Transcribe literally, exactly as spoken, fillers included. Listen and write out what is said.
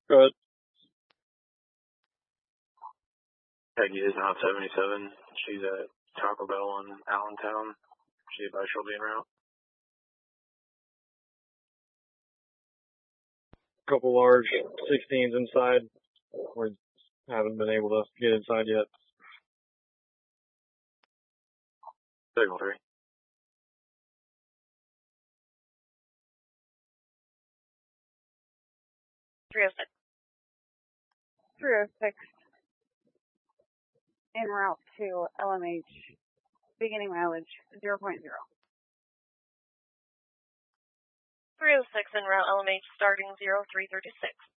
Good. Peggy is not seventy-seven. She's at Taco Bell in Allentown. She advised she'll be en route. Couple large sixteens inside. We haven't been able to get inside yet. Signal three. three oh six. three oh six. En route to L M H. Beginning mileage zero point zero. three oh six en route L M H starting zero three thirty-six.